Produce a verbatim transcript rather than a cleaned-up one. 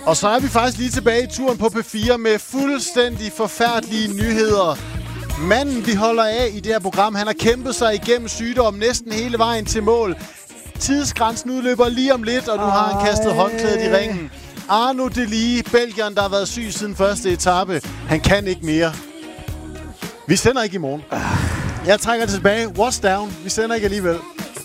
Og så er vi faktisk lige tilbage i turen på P fire med fuldstændig forfærdelige nyheder. Manden, vi holder af i det her program, han har kæmpet sig igennem sygdom næsten hele vejen til mål. Tidsgrænsen udløber lige om lidt, og nu har han kastet håndklædet i ringen. Arnaud Delis, belgieren, der har været syg siden første etape. Han kan ikke mere. Vi sender ikke i morgen. Jeg trækker det tilbage. What's down? Vi sender ikke alligevel.